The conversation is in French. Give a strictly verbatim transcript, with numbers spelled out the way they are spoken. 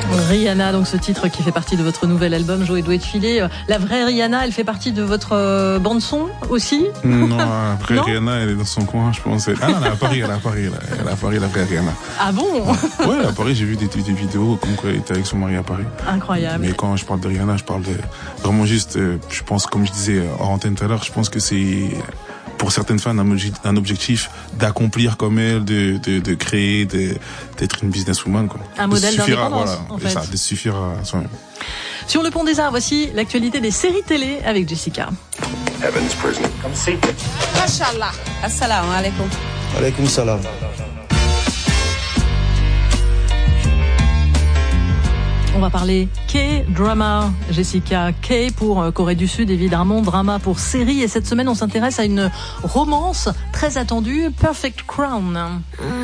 Rihanna, donc ce titre qui fait partie de votre nouvel album, Joe et Doué de Filet. La vraie Rihanna, elle fait partie de votre euh, bande-son aussi? Non, la vraie non Rihanna, elle est dans son coin, je pense. Ah non, elle est à Paris, elle est à Paris, elle est à Paris, la vraie Rihanna. Ah bon? Ouais, à Paris, j'ai vu des, des vidéos comme quoi elle était avec son mari à Paris. Incroyable. Mais quand je parle de Rihanna, je parle de vraiment juste, euh, je pense, comme je disais hors antenne tout à l'heure, je pense que c'est pour certaines fans un objectif d'accomplir comme elle, de, de, de créer, de, d'être une businesswoman, quoi. Un modèle d'indépendance, voilà, en fait. Ça, de suffire à soi-même. Sur le pont des Arts, voici l'actualité des séries télé avec Jessica. Heaven's Prison. Come see. Mashallah. Assalamu alaikum. Alaikum salam. On va parler K-drama, Jessica. K pour Corée du Sud, évidemment, drama pour série. Et cette semaine, on s'intéresse à une romance très attendue, Perfect Crown.